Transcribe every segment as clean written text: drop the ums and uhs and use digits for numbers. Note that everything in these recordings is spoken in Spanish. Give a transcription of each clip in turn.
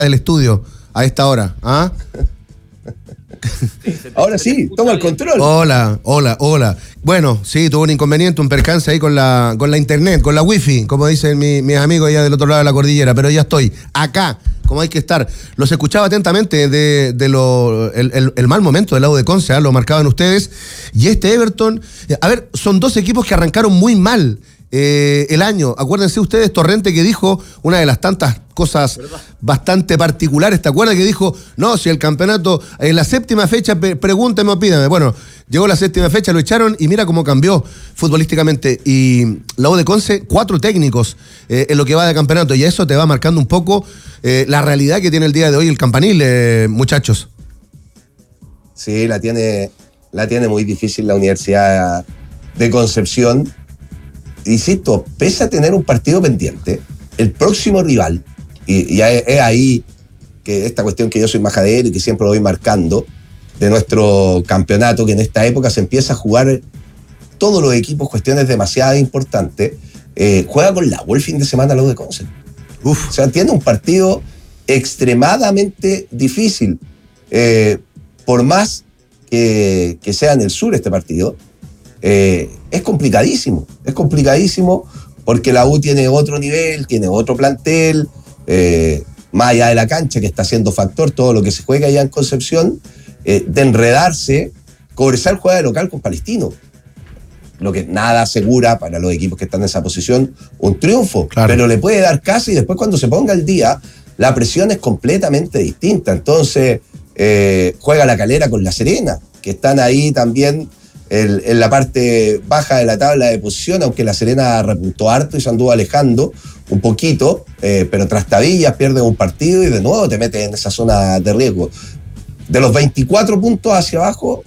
del estudio a esta hora. ¿Ah? Ahora sí, toma el control. Hola. Bueno, sí, tuvo un inconveniente, un percance ahí con la internet, con la wifi, como dicen mis amigos allá del otro lado de la cordillera, pero ya estoy acá, como hay que estar. Los escuchaba atentamente el mal momento del lado de Conce, lo marcaban ustedes, y este Everton, a ver, son dos equipos que arrancaron muy mal el año. Acuérdense ustedes, Torrente, que dijo una de las tantas cosas bastante particulares. ¿Te acuerdas que dijo, no, si el campeonato en la séptima fecha, pregúntame o pídame? Bueno, llegó la séptima fecha, lo echaron y mira cómo cambió futbolísticamente. Y la U de Conce, 4 técnicos en lo que va de campeonato, y eso te va marcando un poco la realidad que tiene el día de hoy el Campanil, muchachos. Sí, la tiene muy difícil la Universidad de Concepción. Insisto, pese a tener un partido pendiente, el próximo rival, y es ahí que esta cuestión que yo soy majadero y que siempre lo voy marcando, de nuestro campeonato, que en esta época se empieza a jugar todos los equipos, cuestiones demasiado importantes, juega con la U el fin de semana la U de Conce. O sea, tiene un partido extremadamente difícil. Por más que sea en el sur este partido, es complicadísimo porque la U tiene otro nivel, tiene otro plantel, más allá de la cancha que está siendo factor, todo lo que se juega allá en Concepción, de enredarse. Cobresal juega de local con Palestino, lo que nada asegura para los equipos que están en esa posición un triunfo, claro, pero le puede dar casa, y después cuando se ponga el día la presión es completamente distinta. Entonces juega La Calera con La Serena, que están ahí también en la parte baja de la tabla de posición, aunque La Serena repuntó harto y se anduvo alejando un poquito, pero Trastabillas pierde un partido y de nuevo te metes en esa zona de riesgo. De los 24 puntos hacia abajo,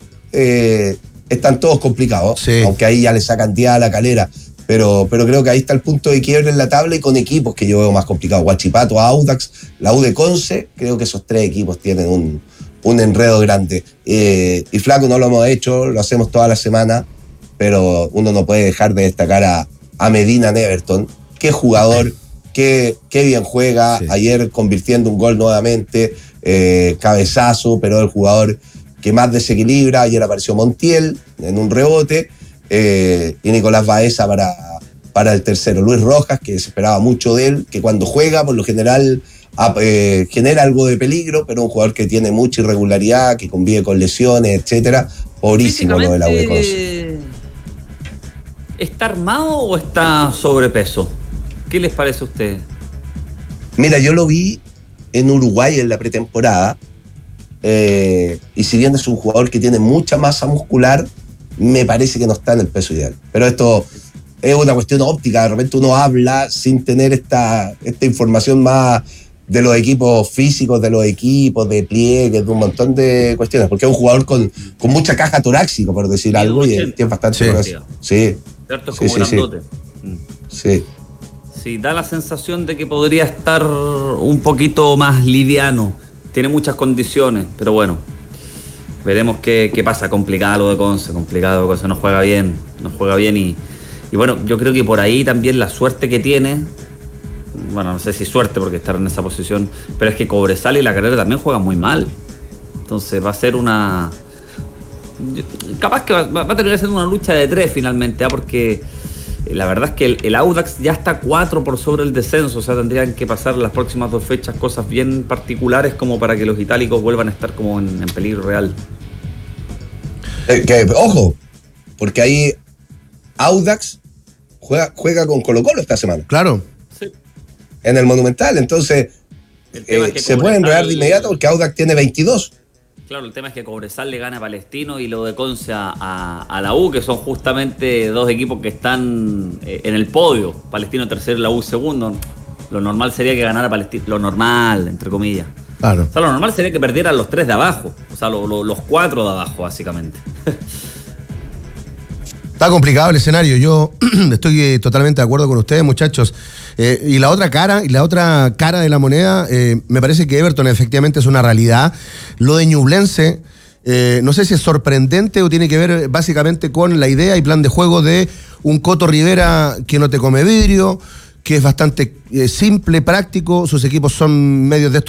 están todos complicados, sí, aunque ahí ya le sacan día a La Calera, pero creo que ahí está el punto de quiebre en la tabla, y con equipos que yo veo más complicados: Huachipato, Audax, la U de Conce. Creo que esos 3 equipos tienen un enredo grande. Y flaco, no lo hemos hecho, lo hacemos toda la semana, pero uno no puede dejar de destacar a Medina en Everton. Qué jugador, qué bien juega, sí, ayer convirtiendo un gol nuevamente, cabezazo, pero el jugador que más desequilibra. Ayer apareció Montiel en un rebote, y Nicolás Baeza para el tercero. Luis Rojas, que se esperaba mucho de él, que cuando juega por lo general genera algo de peligro, pero un jugador que tiene mucha irregularidad, que convive con lesiones, etcétera. Pobrísimo lo de la U de Conce. ¿Está armado o está sobrepeso? ¿Qué les parece a ustedes? Mira, yo lo vi en Uruguay en la pretemporada, y si bien es un jugador que tiene mucha masa muscular, me parece que no está en el peso ideal. Pero esto es una cuestión óptica, de repente uno habla sin tener esta información más de los equipos físicos, de los equipos, de pliegues, de un montón de cuestiones, porque es un jugador con mucha caja torácica, por decir algo, y tiene bastante... Sí. ¿Cierto? Como grandote. Sí. Sí, da la sensación de que podría estar un poquito más liviano. Tiene muchas condiciones, pero bueno, veremos qué pasa. Complicado lo de Conce, no juega bien y bueno, yo creo que por ahí también la suerte que tiene, bueno, no sé si suerte porque estar en esa posición, pero es que Cobresal y La Calera también juegan muy mal. Entonces va a ser capaz que va a terminar siendo una lucha de 3 finalmente, porque la verdad es que el Audax ya está 4 por sobre el descenso, o sea, tendrían que pasar las próximas 2 fechas cosas bien particulares como para que los itálicos vuelvan a estar como en peligro real. Ojo, porque ahí Audax juega con Colo-Colo esta semana. Claro. Sí. En el Monumental, entonces se puede enredar de inmediato porque Audax tiene 22. Claro, el tema es que Cobresal le gana a Palestino y lo de Conce a la U, que son justamente 2 equipos que están en el podio. Palestino tercero y la U segundo. Lo normal sería que ganara Palestino. Lo normal, entre comillas. Claro. O sea, lo normal sería que perdieran los 3 de abajo. O sea, los 4 de abajo, básicamente. Está complicado el escenario. Yo estoy totalmente de acuerdo con ustedes, muchachos. Y la otra cara de la moneda, me parece que Everton efectivamente es una realidad. Lo de Ñublense, no sé si es sorprendente o tiene que ver básicamente con la idea y plan de juego de un Coto Rivera que no te come vidrio, que es bastante simple, práctico. Sus equipos son medios de estos